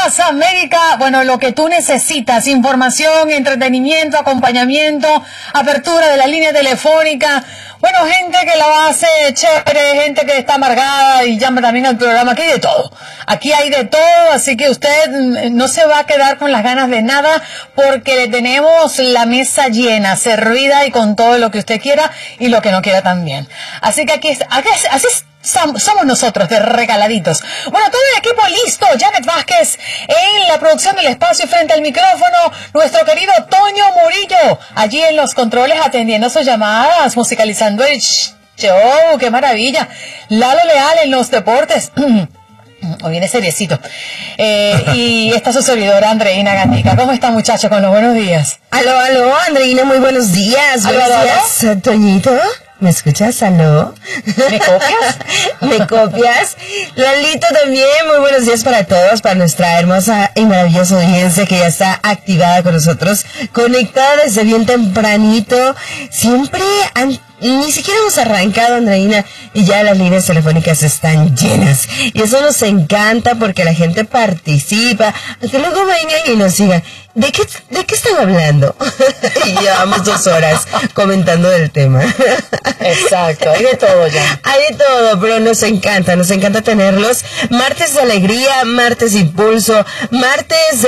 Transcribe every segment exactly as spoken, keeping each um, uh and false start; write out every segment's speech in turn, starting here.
Más América, bueno, lo que tú necesitas, información, entretenimiento, acompañamiento, apertura de la línea telefónica. Bueno, gente que la hace chévere, gente que está amargada y llama también al programa. Aquí hay de todo. Aquí hay de todo, así que usted no se va a quedar con las ganas de nada porque le tenemos la mesa llena, servida y con todo lo que usted quiera y lo que no quiera también. Así que aquí, aquí así es. Somos nosotros de regaladitos. Bueno, todo el equipo listo. Janet Vázquez en la producción del espacio frente al micrófono. Nuestro querido Toño Murillo allí en los controles atendiendo sus llamadas, musicalizando el show. ¡Qué maravilla! Lalo Leal en los deportes. Hoy viene seriecito. Eh, y está su servidora Andreina Gatica. ¿Cómo está, muchachos? Con los buenos días. Aló, aló, Andreina, muy buenos días. Aló, buenos aló, días, aló. Toñito. ¿Me escuchas? ¿Aló? ¿Me copias? ¿Me copias? Lalito también, muy buenos días para todos, para nuestra hermosa y maravillosa audiencia que ya está activada con nosotros, conectada desde bien tempranito. Siempre han... Ni siquiera hemos arrancado, Andreina, y ya las líneas telefónicas están llenas. Y eso nos encanta porque la gente participa, aunque luego vengan y nos sigan. ¿De qué, de qué están hablando? Y llevamos dos horas comentando del tema. Exacto, hay de todo ya. Hay de todo, pero nos encanta, nos encanta tenerlos. Martes de alegría, martes de impulso, martes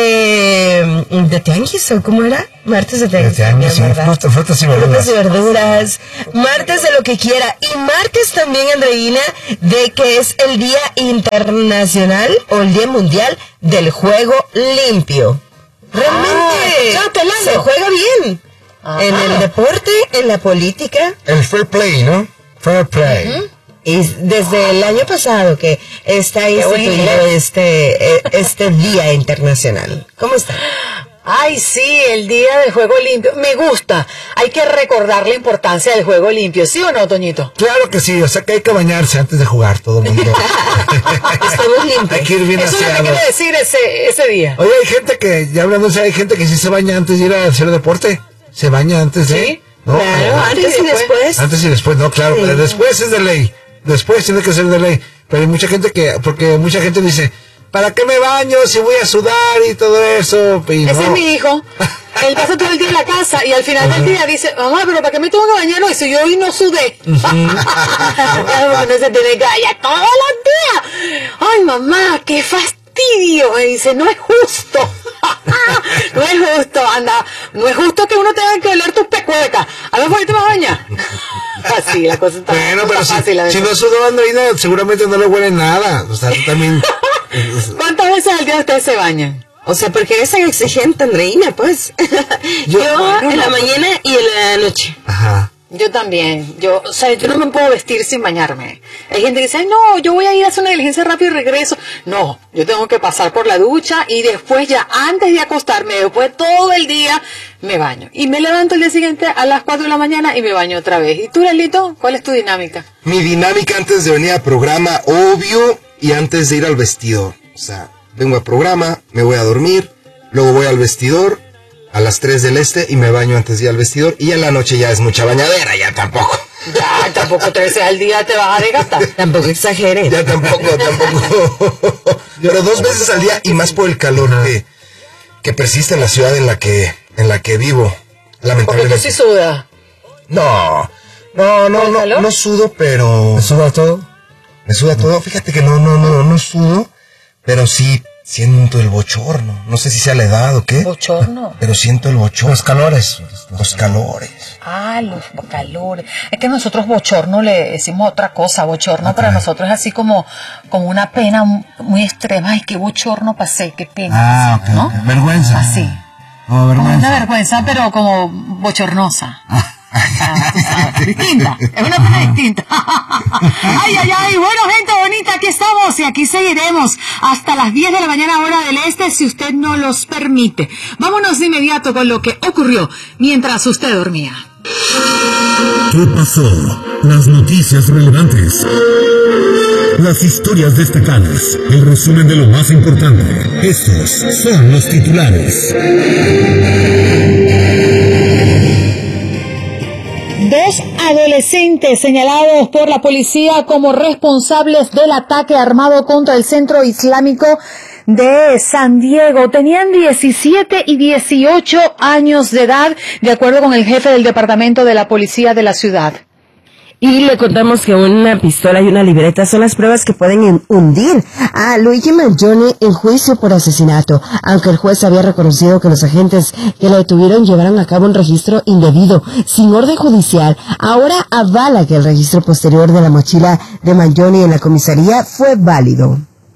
de... ¿De tianguis o cómo era? Martes de tianguis. De tianguis, sí, frutas, frutas y verduras. Frutas y verduras. Martes de lo que quiera. Y martes también, Andreina, de que es el Día Internacional o el Día Mundial del Juego Limpio. Realmente ah, se juega bien. Ajá. En el deporte, en la política. El fair play, ¿no? Fair play. Uh-huh. Y desde el año pasado que está instituido este, este Día Internacional. ¿Cómo está? Ay, sí, el Día del Juego Limpio. Me gusta. Hay que recordar la importancia del juego limpio. ¿Sí o no, Toñito? Claro que sí. O sea que hay que bañarse antes de jugar, todo el mundo. Estamos limpios. Hay que ir bien Eso aseados. es lo que quiere decir ese, ese día. Oye, hay gente que, ya hablando, o sea, hay gente que sí se baña antes de ir a hacer deporte. Se baña antes de... ¿Sí? ¿No? Claro, Ah, antes y después. Antes y después, no, claro. Sí. Pero después es de ley. Después tiene que ser de ley. Pero hay mucha gente que... Porque mucha gente dice... ¿Para qué me baño si voy a sudar y todo eso? Y Ese no. es mi hijo. Él pasa todo el día en la casa y al final uh-huh. del día dice, mamá, pero ¿para qué me tengo que bañar hoy si yo hoy no sudé? Uh-huh. No se tiene que bañar todos los días. Ay, mamá, qué fastidio. Me dice, no es justo. No es justo, anda. No es justo que uno tenga que oler tus pecuecas. A ver, ¿por qué te vas a bañar? Así, la cosa está, bueno, no pero está si, fácil. Si no sudó, Andreina, seguramente no le huele nada. O sea, tú también... ¿Cuántas veces al día ustedes se bañan? O sea, porque eres tan exigente, Andreina, pues. Yo, yo bueno, en la no, mañana y en la noche. Ajá. Yo también. Yo, o sea, yo no me puedo vestir sin bañarme. Hay gente que dice, no, yo voy a ir a hacer una diligencia rápido y regreso. No, yo tengo que pasar por la ducha y después ya, antes de acostarme, después todo el día, me baño. Y me levanto el día siguiente a las cuatro de la mañana y me baño otra vez. ¿Y tú, Lelito? ¿Cuál es tu dinámica? Mi dinámica antes de venir al programa, obvio, y antes de ir al vestidor. O sea, vengo al programa, me voy a dormir, luego voy al vestidor a las tres del este y me baño antes de ir al vestidor. Y en la noche ya es mucha bañadera, ya tampoco. Ya, tampoco tres veces al día te vas a desgastar. Tampoco exageres. Ya tampoco, tampoco. Pero dos veces al día y más por el calor que, que persiste en la ciudad en la que, en la que vivo. Lamentablemente. Porque tú sí sudas. No, no, no, no, no, no sudo, pero... ¿Me suda todo? Me suda todo, fíjate que no, no, no, no sudo, pero sí siento el bochorno. No sé si sea la edad o qué. ¿Bochorno? Pero siento el bochorno. Los calores. Los calores. Ah, los calores. Es que nosotros bochorno le decimos otra cosa. Bochorno okay. Para nosotros es así como, como una pena muy extrema. Ay, qué bochorno pasé, qué pena. Ah, ok. ¿No? Vergüenza. Así. Oh, vergüenza. Una vergüenza, pero como bochornosa. Ah, distinta, es una pena distinta. Ay, ay, ay, bueno, gente bonita, aquí estamos y aquí seguiremos hasta las diez de la mañana hora del este, si usted no los permite. Vámonos de inmediato con lo que ocurrió mientras usted dormía. ¿Qué pasó? Las noticias relevantes, las historias destacadas, el resumen de lo más importante. Estos son los titulares. Dos adolescentes señalados por la policía como responsables del ataque armado contra el centro islámico de San Diego. Tenían diecisiete y dieciocho años de edad, de acuerdo con el jefe del departamento de la policía de la ciudad. Y le contamos que una pistola y una libreta son las pruebas que pueden hundir a Luigi Mangione en juicio por asesinato, aunque el juez había reconocido que los agentes que lo detuvieron llevaron a cabo un registro indebido, sin orden judicial. Ahora avala que el registro posterior de la mochila de Mangione en la comisaría fue válido.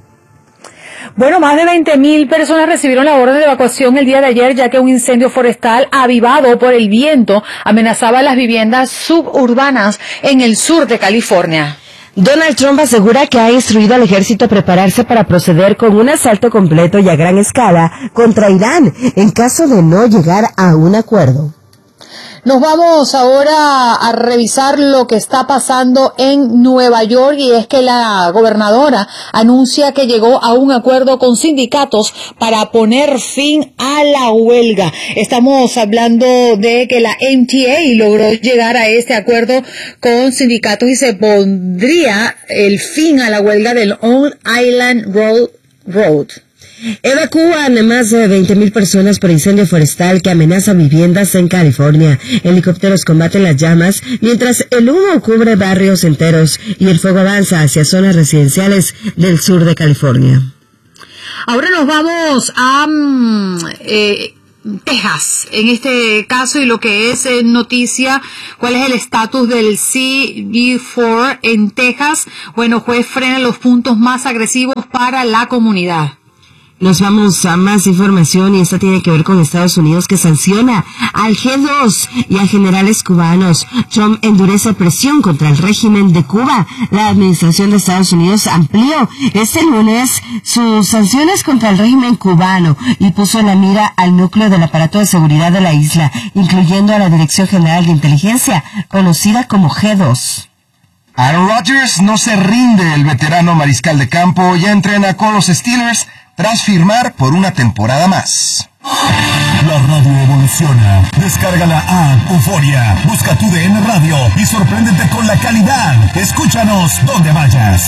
Bueno, más de veinte mil personas recibieron la orden de evacuación el día de ayer, ya que un incendio forestal avivado por el viento amenazaba las viviendas suburbanas en el sur de California. Donald Trump asegura que ha instruido al ejército a prepararse para proceder con un asalto completo y a gran escala contra Irán en caso de no llegar a un acuerdo. Nos vamos ahora a revisar lo que está pasando en Nueva York, y es que la gobernadora anuncia que llegó a un acuerdo con sindicatos para poner fin a la huelga. Estamos hablando de que la M T A logró llegar a este acuerdo con sindicatos y se pondría el fin a la huelga del Long Island Road. Road. Evacúan a más de veinte mil personas por incendio forestal que amenaza viviendas en California. Helicópteros combaten las llamas mientras el humo cubre barrios enteros y el fuego avanza hacia zonas residenciales del sur de California. Ahora nos vamos a um, eh, Texas, en este caso, y lo que es eh, noticia, cuál es el estatus del C B cuatro en Texas. Bueno, juez frena los puntos más agresivos para la comunidad. Nos vamos a más información, y esta tiene que ver con Estados Unidos, que sanciona al G dos y a generales cubanos. Trump endurece presión contra el régimen de Cuba. La administración de Estados Unidos amplió este lunes sus sanciones contra el régimen cubano y puso en la mira al núcleo del aparato de seguridad de la isla, incluyendo a la Dirección General de Inteligencia, conocida como G dos. Aaron Rodgers no se rinde. El veterano mariscal de campo ya entrena con los Steelers tras firmar por una temporada más. La radio evoluciona. Descarga la app Euforia, busca tu D N Radio y sorpréndete con la calidad. Escúchanos donde vayas.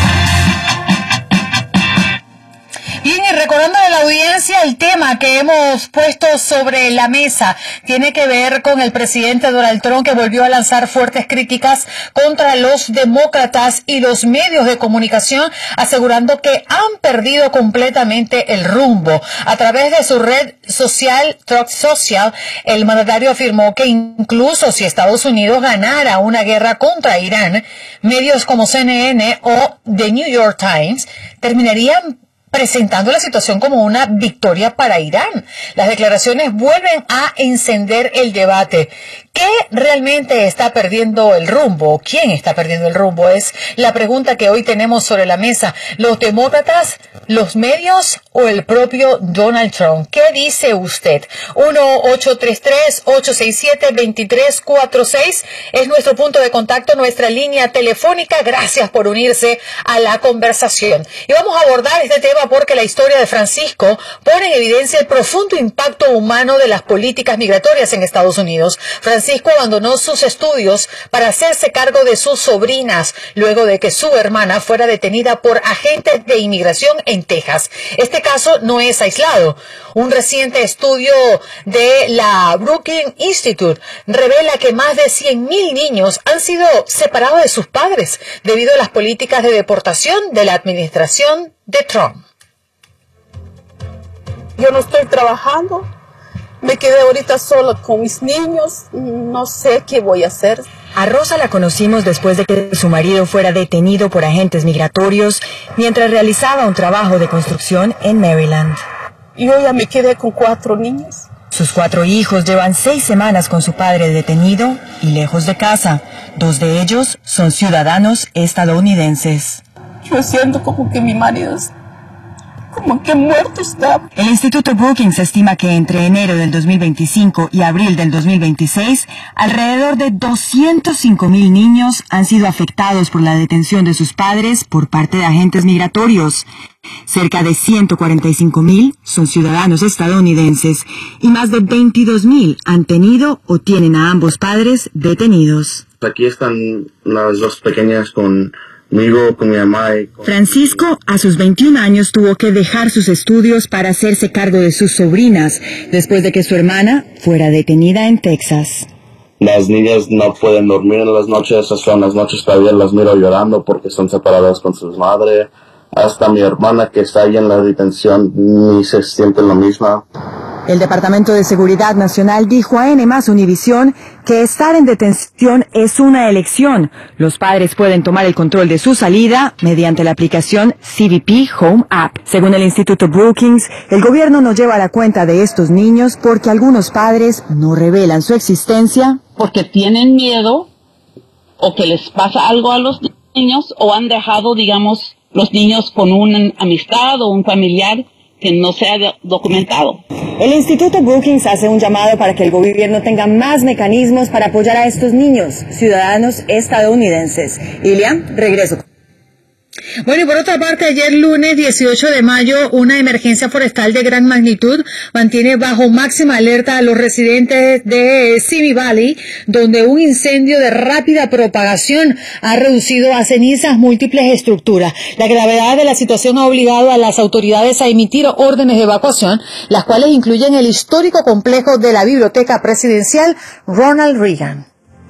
Bien, y recordando a la audiencia, el tema que hemos puesto sobre la mesa tiene que ver con el presidente Donald Trump, que volvió a lanzar fuertes críticas contra los demócratas y los medios de comunicación, asegurando que han perdido completamente el rumbo. A través de su red social, Truth Social, el mandatario afirmó que incluso si Estados Unidos ganara una guerra contra Irán, medios como C N N o The New York Times terminarían presentando la situación como una victoria para Irán. Las declaraciones vuelven a encender el debate. ¿Qué realmente está perdiendo el rumbo? ¿Quién está perdiendo el rumbo? Es la pregunta que hoy tenemos sobre la mesa. ¿Los demócratas, los medios o el propio Donald Trump? ¿Qué dice usted? uno ocho tres tres, ocho seis siete, dos tres cuatro seis es nuestro punto de contacto, nuestra línea telefónica. Gracias por unirse a la conversación. Y vamos a abordar este tema porque la historia de Francisco pone en evidencia el profundo impacto humano de las políticas migratorias en Estados Unidos. Francisco abandonó sus estudios para hacerse cargo de sus sobrinas, luego de que su hermana fuera detenida por agentes de inmigración en Texas. Este caso no es aislado. Un reciente estudio de la Brookings Institute revela que más de cien mil niños han sido separados de sus padres debido a las políticas de deportación de la administración de Trump. Yo no estoy trabajando, me quedé ahorita sola con mis niños, no sé qué voy a hacer. A Rosa la conocimos después de que su marido fuera detenido por agentes migratorios mientras realizaba un trabajo de construcción en Maryland. Yo ya me quedé con cuatro niños. Sus cuatro hijos llevan seis semanas con su padre detenido y lejos de casa. Dos de ellos son ciudadanos estadounidenses. Yo siento como que mi marido es como que muerto está. El Instituto Brookings estima que entre enero del dos mil veinticinco y abril del dos mil veintiséis, alrededor de doscientos cinco mil niños han sido afectados por la detención de sus padres por parte de agentes migratorios. Cerca de ciento cuarenta y cinco mil son ciudadanos estadounidenses y más de veintidós mil han tenido o tienen a ambos padres detenidos. Aquí están las dos pequeñas con conmigo, con mi mamá. Y con... Francisco, a sus veintiún años, tuvo que dejar sus estudios para hacerse cargo de sus sobrinas, después de que su hermana fuera detenida en Texas. Las niñas no pueden dormir en las noches, son las noches todavía las miro llorando porque son separadas con sus madres. Hasta mi hermana que está ahí en la detención ni se siente lo misma. El Departamento de Seguridad Nacional dijo a N más Univisión que estar en detención es una elección. Los padres pueden tomar el control de su salida mediante la aplicación C B P Home App. Según el Instituto Brookings, el gobierno no lleva la cuenta de estos niños porque algunos padres no revelan su existencia. Porque tienen miedo o que les pasa algo a los niños o han dejado, digamos, los niños con una amistad o un familiar que no se ha documentado. El Instituto Brookings hace un llamado para que el gobierno tenga más mecanismos para apoyar a estos niños, ciudadanos estadounidenses. Ilia, regreso. Bueno, y por otra parte, ayer lunes dieciocho de mayo, una emergencia forestal de gran magnitud mantiene bajo máxima alerta a los residentes de Simi Valley, donde un incendio de rápida propagación ha reducido a cenizas múltiples estructuras. La gravedad de la situación ha obligado a las autoridades a emitir órdenes de evacuación, las cuales incluyen el histórico complejo de la Biblioteca Presidencial Ronald Reagan.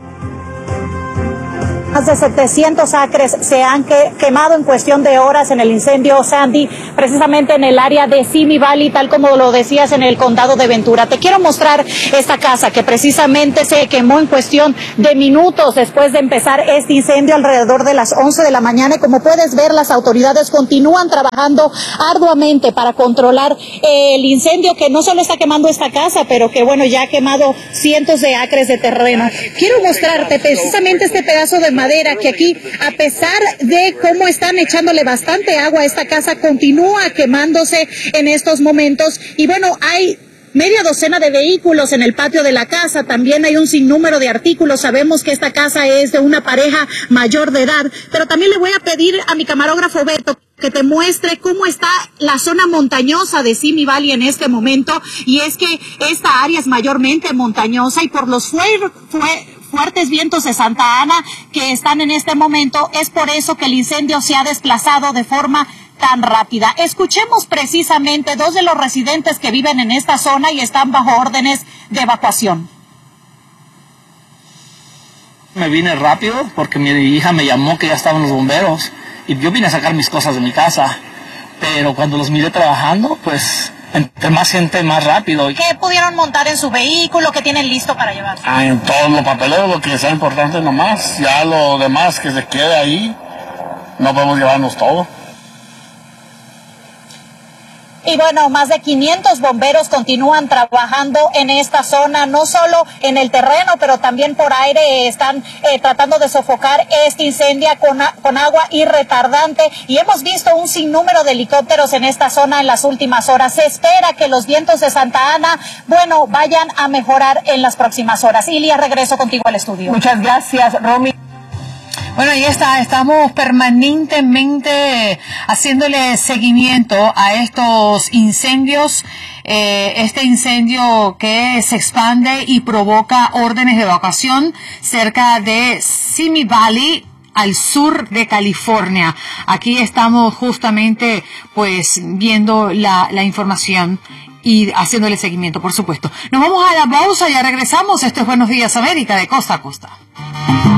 Más de setecientos acres se han que, quemado en cuestión de horas en el incendio Sandy, precisamente en el área de Simi Valley, tal como lo decías, en el condado de Ventura. Te quiero mostrar esta casa que precisamente se quemó en cuestión de minutos después de empezar este incendio alrededor de las once de la mañana. Y como puedes ver, las autoridades continúan trabajando arduamente para controlar el incendio que no solo está quemando esta casa, pero que bueno, ya ha quemado cientos de acres de terreno. Quiero mostrarte precisamente este pedazo de madera que aquí, a pesar de cómo están echándole bastante agua a esta casa, continúa quemándose en estos momentos. Y bueno, hay media docena de vehículos en el patio de la casa, también hay un sinnúmero de artículos. Sabemos que esta casa es de una pareja mayor de edad, pero también le voy a pedir a mi camarógrafo Beto que te muestre cómo está la zona montañosa de Simi Valley en este momento. Y es que esta área es mayormente montañosa y por los fuer fue fuertes vientos de Santa Ana que están en este momento, es por eso que el incendio se ha desplazado de forma tan rápida. Escuchemos precisamente dos de los residentes que viven en esta zona y están bajo órdenes de evacuación. Me vine rápido porque mi hija me llamó que ya estaban los bomberos y yo vine a sacar mis cosas de mi casa, pero cuando los miré trabajando, pues entre más gente, más rápido. ¿Qué pudieron montar en su vehículo? ¿Qué tienen listo para llevar? Ah, en todos los papeleos, lo que sea importante nomás. Ya lo demás que se quede ahí, no podemos llevarnos todo. Y bueno, más de quinientos bomberos continúan trabajando en esta zona, no solo en el terreno, pero también por aire. Están eh, tratando de sofocar este incendio con, a, con agua y retardante. Y hemos visto un sinnúmero de helicópteros en esta zona en las últimas horas. Se espera que los vientos de Santa Ana, bueno, vayan a mejorar en las próximas horas. Ilia, regreso contigo al estudio. Muchas gracias, Romy. Bueno, ahí está, estamos permanentemente haciéndole seguimiento a estos incendios, eh, este incendio que se expande y provoca órdenes de evacuación cerca de Simi Valley, al sur de California. Aquí estamos justamente pues viendo la, la información y haciéndole seguimiento, por supuesto. Nos vamos a la pausa, ya regresamos. Esto es Buenos Días América, de costa a costa.